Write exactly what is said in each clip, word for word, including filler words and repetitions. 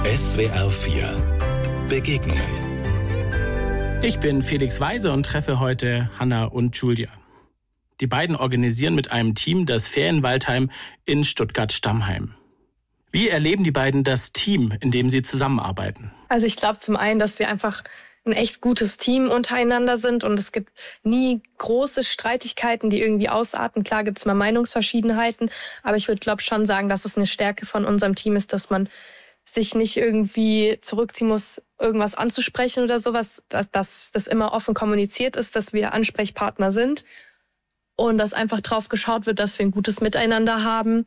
S W R vier Begegnungen. Ich bin Felix Weise und treffe heute Hanna und Julia. Die beiden organisieren mit einem Team das Ferienwaldheim in Stuttgart-Stammheim. Wie erleben die beiden das Team, in dem sie zusammenarbeiten? Also ich glaube zum einen, dass wir einfach ein echt gutes Team untereinander sind und es gibt nie große Streitigkeiten, die irgendwie ausarten. Klar gibt es mal Meinungsverschiedenheiten, aber ich würde glaube schon sagen, dass es eine Stärke von unserem Team ist, dass man sich nicht irgendwie zurückziehen muss, irgendwas anzusprechen oder sowas, dass, dass das immer offen kommuniziert ist, dass wir Ansprechpartner sind und dass einfach drauf geschaut wird, dass wir ein gutes Miteinander haben.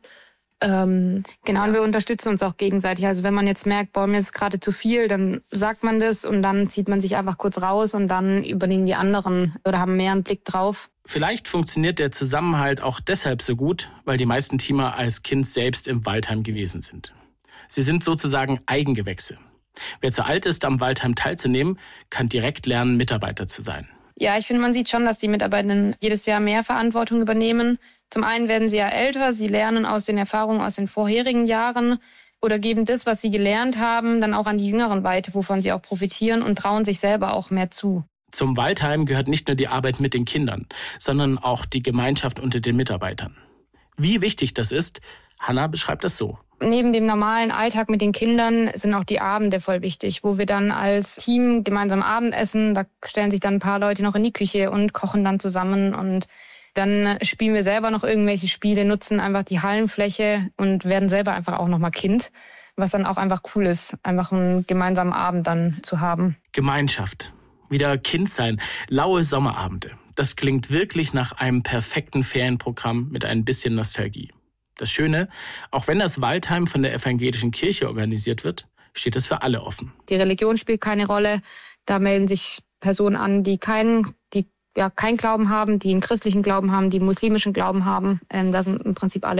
Ähm, genau, und wir unterstützen uns auch gegenseitig. Also wenn man jetzt merkt, boah, mir ist gerade zu viel, dann sagt man das und dann zieht man sich einfach kurz raus und dann übernehmen die anderen oder haben mehr einen Blick drauf. Vielleicht funktioniert der Zusammenhalt auch deshalb so gut, weil die meisten Teamer als Kind selbst im Waldheim gewesen sind. Sie sind sozusagen Eigengewächse. Wer zu alt ist, am Waldheim teilzunehmen, kann direkt lernen, Mitarbeiter zu sein. Ja, ich finde, man sieht schon, dass die Mitarbeitenden jedes Jahr mehr Verantwortung übernehmen. Zum einen werden sie ja älter, sie lernen aus den Erfahrungen aus den vorherigen Jahren oder geben das, was sie gelernt haben, dann auch an die Jüngeren weiter, wovon sie auch profitieren und trauen sich selber auch mehr zu. Zum Waldheim gehört nicht nur die Arbeit mit den Kindern, sondern auch die Gemeinschaft unter den Mitarbeitern. Wie wichtig das ist, Hanna beschreibt das so. Neben dem normalen Alltag mit den Kindern sind auch die Abende voll wichtig, wo wir dann als Team gemeinsam Abendessen, da stellen sich dann ein paar Leute noch in die Küche und kochen dann zusammen und dann spielen wir selber noch irgendwelche Spiele, nutzen einfach die Hallenfläche und werden selber einfach auch nochmal Kind, was dann auch einfach cool ist, einfach einen gemeinsamen Abend dann zu haben. Gemeinschaft, wieder Kind sein, laue Sommerabende. Das klingt wirklich nach einem perfekten Ferienprogramm mit ein bisschen Nostalgie. Das Schöne, auch wenn das Waldheim von der evangelischen Kirche organisiert wird, steht es für alle offen. Die Religion spielt keine Rolle. Da melden sich Personen an, die keinen, die ja keinen Glauben haben, die einen christlichen Glauben haben, die einen muslimischen Glauben haben. Ähm, da sind im Prinzip alle